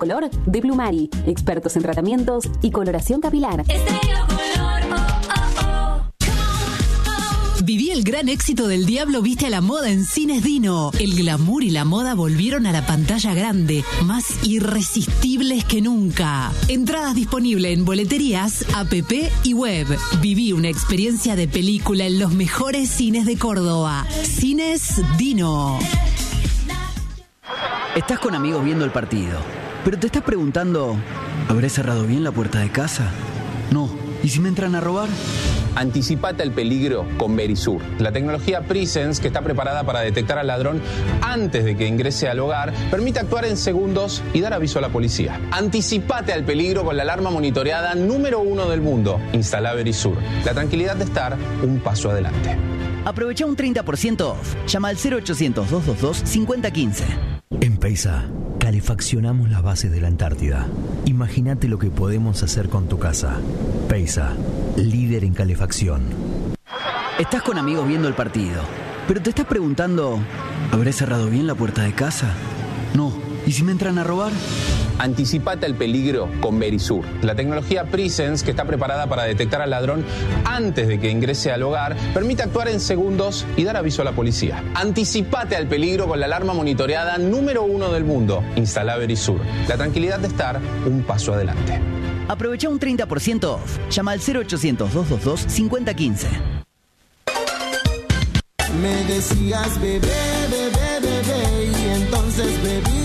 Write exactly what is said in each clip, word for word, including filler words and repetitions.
Color de Plumari. Expertos en tratamientos y coloración capilar. Estéreo Color, oh, oh, oh. Viví el gran éxito del Diablo Viste a la Moda en Cines Dino. El glamour y la moda volvieron a la pantalla grande, más irresistibles que nunca. Entradas disponibles en boleterías, app y web. Viví una experiencia de película en los mejores cines de Córdoba. Cines Dino. Estás con amigos viendo el partido, pero te estás preguntando, ¿habré cerrado bien la puerta de casa? No. ¿Y si me entran a robar? Anticipate al peligro con Verisur, la tecnología Presence que está preparada para detectar al ladrón antes de que ingrese al hogar, permite actuar en segundos y dar aviso a la policía. Anticipate al peligro con la alarma monitoreada número uno del mundo. Instala Verisur, la tranquilidad de estar un paso adelante. Aprovecha un treinta por ciento off. Llama al cero ochocientos, dos dos dos, cinco cero uno cinco. En Peisa, calefaccionamos las bases de la Antártida. Imagínate lo que podemos hacer con tu casa. Peisa, líder en calefacción. Estás con amigos viendo el partido, pero te estás preguntando, ¿habré cerrado bien la puerta de casa? No. ¿Y si me entran a robar? Anticipate al peligro con Verisur, la tecnología Presence que está preparada para detectar al ladrón antes de que ingrese al hogar, permite actuar en segundos y dar aviso a la policía. Anticipate al peligro con la alarma monitoreada número uno del mundo. Instala Verisur, la tranquilidad de estar un paso adelante. Aprovecha un treinta por ciento off. Llama al cero ochocientos, dos dos dos, cinco cero uno cinco. Me decías bebé, bebé, bebé, y entonces bebí.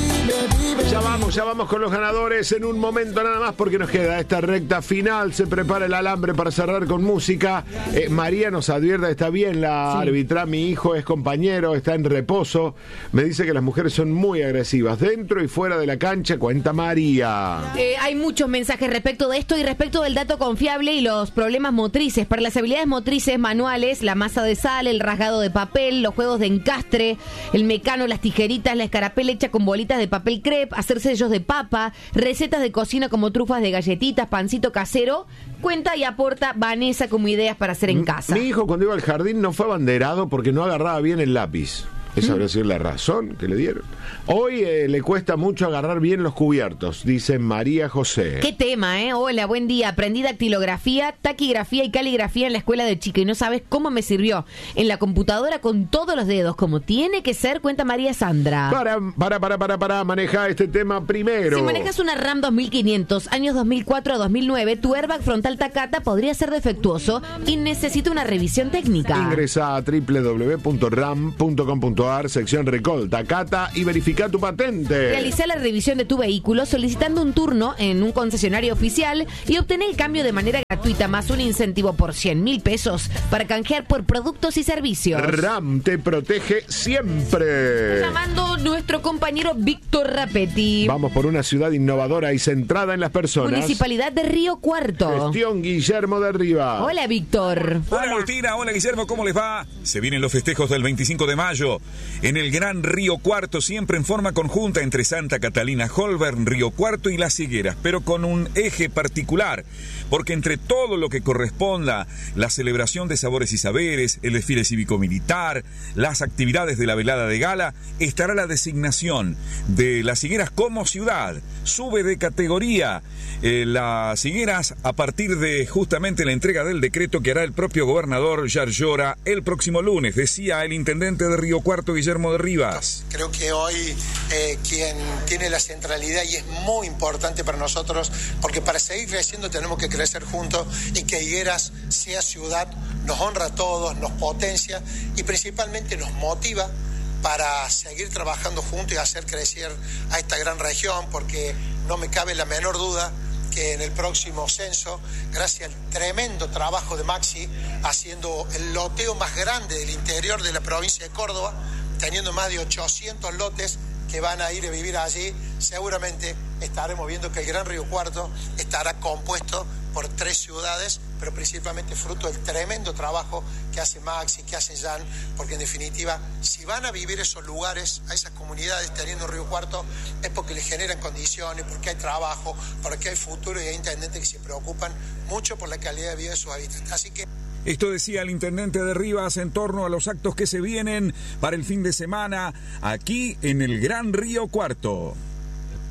Ya vamos, ya vamos con los ganadores en un momento nada más porque nos queda esta recta final. Se prepara el alambre para cerrar con música. Eh, María nos advierte, está bien la sí. árbitra, mi hijo es compañero, está en reposo. Me dice que las mujeres son muy agresivas dentro y fuera de la cancha, cuenta María. Eh, hay muchos mensajes respecto de esto y respecto del dato confiable y los problemas motrices. Para las habilidades motrices manuales, la masa de sal, el rasgado de papel, los juegos de encastre, el mecano, las tijeritas, la escarapela hecha con bolitas de papel crepe, hacer sellos de papa, recetas de cocina como trufas de galletitas, pancito casero, cuenta y aporta Vanessa como ideas para hacer en casa. Mi hijo cuando iba al jardín no fue abanderado porque no agarraba bien el lápiz. Esa habría sido la razón que le dieron. Hoy eh, le cuesta mucho agarrar bien los cubiertos, dice María José. Qué tema, ¿eh? Hola, buen día. Aprendí dactilografía, taquigrafía y caligrafía en la escuela de chica y no sabes cómo me sirvió. En la computadora con todos los dedos, como tiene que ser, cuenta María Sandra. Para, para, para, para, para, maneja este tema primero. Si manejas una RAM dos mil quinientos, años dos mil cuatro a dos mil nueve, tu airbag frontal Takata podría ser defectuoso y necesita una revisión técnica. Ingresa a doble u doble u doble u punto ram punto com punto a r, sección Recol Takata, y verifica tu patente. Realiza la revisión de tu vehículo solicitando un turno en un concesionario oficial y obtener el cambio de manera gratuita más un incentivo por cien mil pesos para canjear por productos y servicios. RAM te protege siempre. Está llamando nuestro compañero Víctor Rapetti. Vamos por una ciudad innovadora y centrada en las personas. Municipalidad de Río Cuarto. Gestión Guillermo de Rivas. Hola, Víctor. Hola, Agustina. Hola, Guillermo. ¿Cómo les va? Se vienen los festejos del veinticinco de mayo. En el Gran Río Cuarto, siempre en forma conjunta entre Santa Catalina, Holborn, Río Cuarto y Las Higueras, pero con un eje particular, porque entre todo lo que corresponda, la celebración de sabores y saberes, el desfile cívico-militar, las actividades de la velada de gala, estará la designación de Las Higueras como ciudad. Sube de categoría eh, Las Higueras a partir de justamente la entrega del decreto que hará el propio gobernador Yarlora el próximo lunes, decía el intendente de Río Cuarto, Guillermo de Rivas. Creo que hoy eh, quien tiene la centralidad y es muy importante para nosotros, porque para seguir creciendo tenemos que crecer juntos y que Higueras sea ciudad, nos honra a todos, nos potencia y principalmente nos motiva para seguir trabajando juntos y hacer crecer a esta gran región, porque no me cabe la menor duda que en el próximo censo, gracias al tremendo trabajo de Maxi, haciendo el loteo más grande del interior de la provincia de Córdoba, teniendo más de ochocientos lotes que van a ir a vivir allí, seguramente estaremos viendo que el Gran Río Cuarto estará compuesto por tres ciudades, pero principalmente fruto del tremendo trabajo que hace Maxi, que hace Jan, porque en definitiva, si van a vivir esos lugares, a esas comunidades teniendo Río Cuarto, es porque les generan condiciones, porque hay trabajo, porque hay futuro y hay intendentes que se preocupan mucho por la calidad de vida de sus habitantes. Así que esto decía el intendente de Rivas en torno a los actos que se vienen para el fin de semana aquí en el Gran Río Cuarto.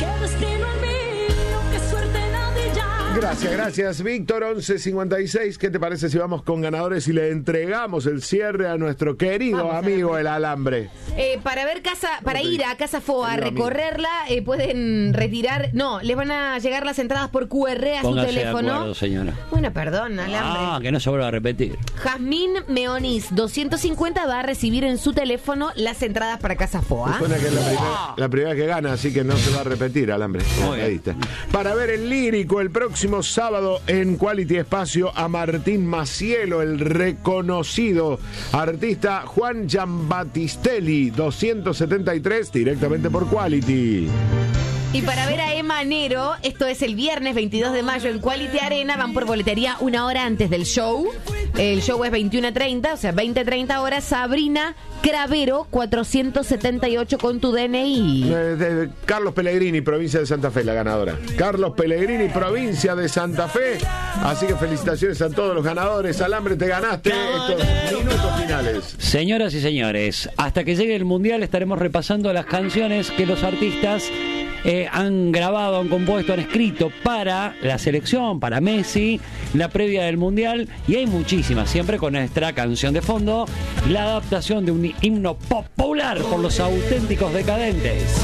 Gracias, gracias, Víctor. once cincuenta y seis. ¿Qué te parece si vamos con ganadores y le entregamos el cierre a nuestro querido Vamos, amigo el alambre? Eh, para ver casa, para ir a Casa Foa a recorrerla, eh, pueden retirar. No, les van a llegar las entradas por Q R a Póngase su teléfono. de acuerdo, señora. Bueno, perdón, alambre. Ah, que no se vuelva a repetir. Jazmín Meonis doscientos cincuenta va a recibir en su teléfono las entradas para Casa Foa. Suena que es la primera, la primera que gana, así que no se va a repetir, alambre. Ahí está. Para ver el lírico el próximo sábado en Quality Espacio a Martín Macielo, el reconocido artista Juan Giambattistelli, doscientos setenta y tres, directamente por Quality. Y para ver a Emma Nero, esto es el viernes veintidós de mayo en Quality Arena, van por boletería una hora antes del show. El show es veintiuno treinta, o sea, veinte treinta horas. Sabrina Cravero, cuatrocientos setenta y ocho con tu D N I. Eh, de Carlos Pellegrini, provincia de Santa Fe, la ganadora. Carlos Pellegrini, provincia de Santa Fe. Así que felicitaciones a todos los ganadores. Alambre, te ganaste estos minutos finales. Señoras y señores, hasta que llegue el Mundial estaremos repasando las canciones que los artistas Eh, han grabado, han compuesto, han escrito para la selección, para Messi, la previa del Mundial, y hay muchísimas, siempre con nuestra canción de fondo, la adaptación de un himno popular por los Auténticos Decadentes.